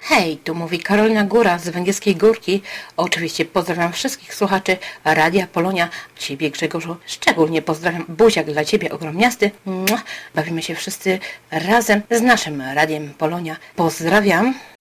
Hej, tu mówi Karolina Góra z Węgierskiej Górki. Oczywiście pozdrawiam wszystkich słuchaczy Radia Polonia. Ciebie, Grzegorzu, szczególnie pozdrawiam. Buziak dla Ciebie ogromniasty. Bawimy się wszyscy razem z naszym Radiem Polonia. Pozdrawiam.